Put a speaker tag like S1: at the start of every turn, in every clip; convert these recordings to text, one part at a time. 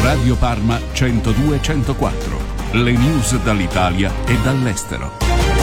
S1: Radio Parma 102-104. Le news dall'Italia e dall'estero.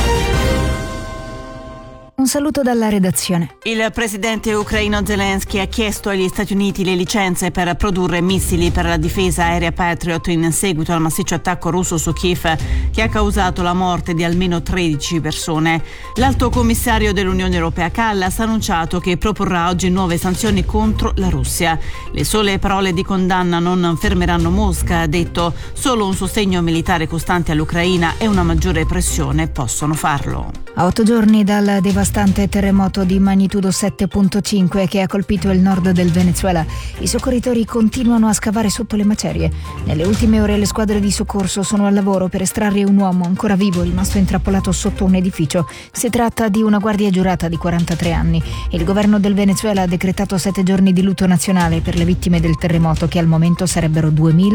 S2: Un saluto dalla redazione.
S3: Il presidente ucraino Zelensky ha chiesto agli Stati Uniti le licenze per produrre missili per la difesa aerea Patriot in seguito al massiccio attacco russo su Kiev che ha causato la morte di almeno 13 persone. L'alto commissario dell'Unione Europea Kallas ha annunciato che proporrà oggi nuove sanzioni contro la Russia. Le sole parole di condanna non fermeranno Mosca, ha detto. Solo un sostegno militare costante all'Ucraina e una maggiore pressione possono farlo.
S2: A 8 giorni dal devastante terremoto di magnitudo 7.5 che ha colpito il nord del Venezuela, i soccorritori continuano a scavare sotto le macerie. Nelle ultime ore le squadre di soccorso sono al lavoro per estrarre un uomo ancora vivo rimasto intrappolato sotto un edificio. Si tratta di una guardia giurata di 43 anni. Il governo del Venezuela ha decretato 7 giorni di lutto nazionale per le vittime del terremoto, che al momento sarebbero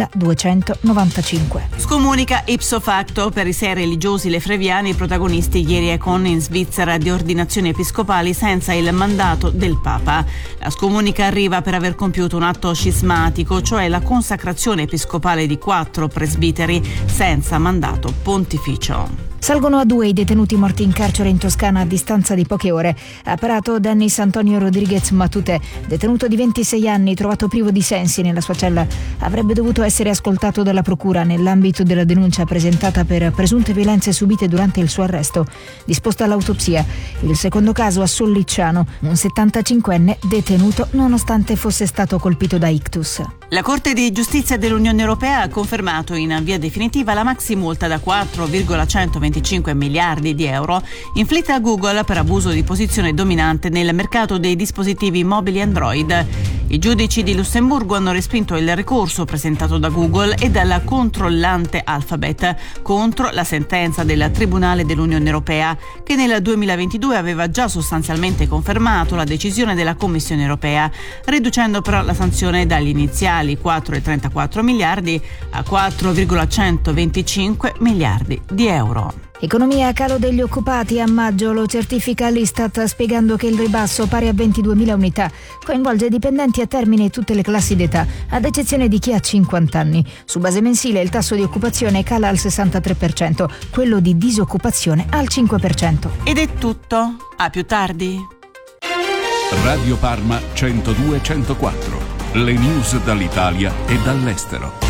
S2: 2.295.
S3: Scomunica ipso facto per i 6 religiosi lefreviani protagonisti ieri a Con in Svizzera di ordinazioni episcopali senza il mandato del Papa. La scomunica arriva per aver compiuto un atto scismatico, cioè la consacrazione episcopale di 4 presbiteri senza mandato pontificio.
S2: Salgono a 2 i detenuti morti in carcere in Toscana a distanza di poche ore. Apparato Dennis Antonio Rodriguez Matute, detenuto di 26 anni trovato privo di sensi nella sua cella, avrebbe dovuto essere ascoltato dalla procura nell'ambito della denuncia presentata per presunte violenze subite durante il suo arresto. Disposta l'autopsia. Il secondo caso a Sollicciano, un 75enne detenuto nonostante fosse stato colpito da ictus.
S3: La Corte di Giustizia dell'Unione Europea ha confermato in via definitiva la maximulta da 4,125 miliardi di euro inflitta a Google per abuso di posizione dominante nel mercato dei dispositivi mobili Android. I giudici di Lussemburgo hanno respinto il ricorso presentato da Google e dalla controllante Alphabet contro la sentenza del Tribunale dell'Unione Europea, che nel 2022 aveva già sostanzialmente confermato la decisione della Commissione Europea, riducendo però la sanzione dagli iniziali 4,34 miliardi a 4,125 miliardi di euro.
S2: Economia a calo degli occupati a maggio, lo certifica l'Istat spiegando che il ribasso, pari a 22.000 unità, coinvolge dipendenti a termine e tutte le classi d'età, ad eccezione di chi ha 50 anni. Su base mensile il tasso di occupazione cala al 63%, quello di disoccupazione al 5%.
S3: Ed è tutto, a più tardi.
S1: Radio Parma 102-104. Le news dall'Italia e dall'estero.